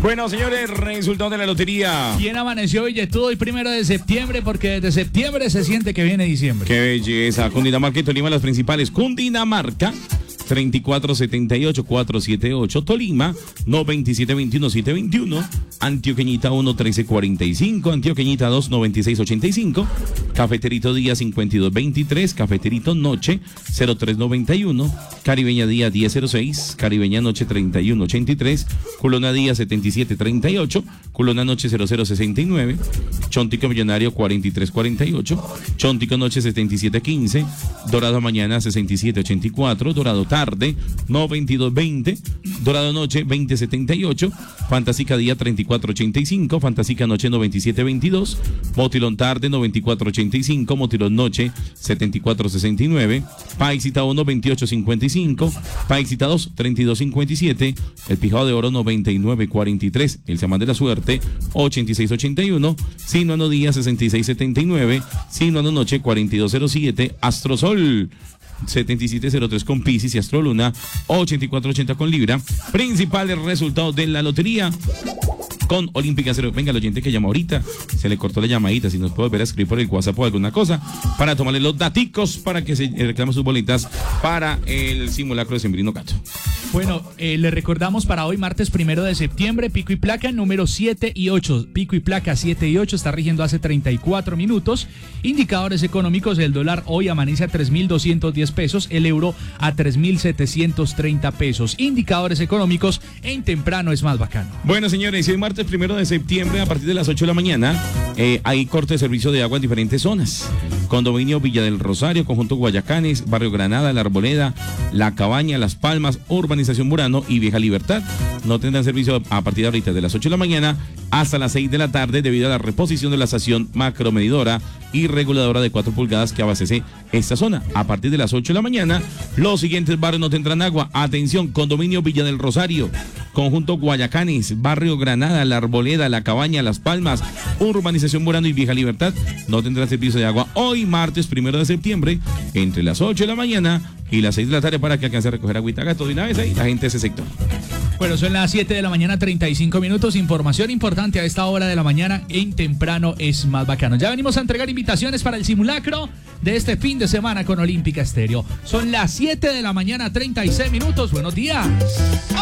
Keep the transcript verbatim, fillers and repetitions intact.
Bueno, señores, resultado de la lotería. ¿Quién amaneció billetudo el primero de septiembre? Porque desde septiembre se siente que viene diciembre. Qué belleza. Cundinamarca y Tolima, las principales. Cundinamarca, treinta y cuatro setenta y ocho, cuatrocientos setenta y ocho. Tolima, no veintisiete veintiuno, setecientos veintiuno. Antioqueñita uno, trece cuarenta y cinco. Antioqueñita dos, noventa y seis ochenta y cinco. Cafeterito Día cincuenta y dos veintitrés. Cafeterito Noche cero tres noventa y uno. Caribeña Día diez cero seis. Caribeña Noche treinta y uno ochenta y tres. Culona Día setenta y siete treinta y ocho. Culona Noche cero cero sesenta y nueve. Chontico Millonario cuarenta y tres cuarenta y ocho. Chontico Noche setenta y siete quince. Dorado Mañana sesenta y siete ochenta y cuatro. Dorado Tarde noventa y dos veinte. Dorado Noche veinte setenta y ocho. Fantástica Día treinta y cuatro ochenta y cinco. Fantástica Noche noventa y siete veintidós. Motilón Tarde noventa y cuatro ochenta y cinco. Motilón Noche setenta y cuatro sesenta y nueve. Paisita uno veintiocho cincuenta y cinco. Paisita dos treinta y dos cincuenta y siete. El Pijado de Oro noventa y nueve cuarenta y tres. El Samán de la Suerte ochenta y seis ochenta y uno. Sinuano Día sesenta y seis setenta y nueve. Sinuano Noche cuarenta y dos cero siete. Astrosol setenta y siete cero tres con Piscis y Astroluna ochenta y cuatro ochenta con Libra. Principales resultados de la lotería con Olímpica Cero. Venga, el oyente que llama ahorita, se le cortó la llamadita, si nos puede volver a escribir por el WhatsApp o alguna cosa, para tomarle los daticos para que se reclame sus bolitas para el simulacro de Sembrino Gato. Bueno, eh, le recordamos para hoy, martes primero de septiembre, pico y placa número siete y ocho. Pico y placa siete y ocho está rigiendo hace treinta y cuatro minutos. Indicadores económicos: el dólar hoy amanece a tres mil doscientos diez pesos, el euro a tres mil setecientos treinta pesos. Indicadores económicos en Temprano es más bacano. Bueno, señores, hoy martes primero de septiembre, a partir de las ocho de la mañana, eh, hay corte de servicio de agua en diferentes zonas. Condominio Villa del Rosario, Conjunto Guayacanes, Barrio Granada, La Arboleda, La Cabaña, Las Palmas, Urbanización Murano y Vieja Libertad. No tendrán servicio a partir de ahorita de las ocho de la mañana hasta las seis de la tarde debido a la reposición de la estación macromedidora y reguladora de cuatro pulgadas que abastece esta zona. A partir de las ocho de la mañana, los siguientes barrios no tendrán agua. Atención: Condominio Villa del Rosario, Conjunto Guayacanes, Barrio Granada, La Arboleda, La Cabaña, Las Palmas, Urbanización Murano y Vieja Libertad no tendrán servicio de agua hoy martes primero de septiembre entre las ocho de la mañana y las seis de la tarde para que alcance a recoger agüita gato de una vez ahí la gente de ese sector. Bueno, son las siete de la mañana, treinta y cinco minutos. Información importante a esta hora de la mañana en Temprano es más bacano. Ya venimos a entregar invitaciones para el simulacro de este fin de semana con Olímpica Estéreo. Son las siete de la mañana, treinta y seis minutos. Buenos días.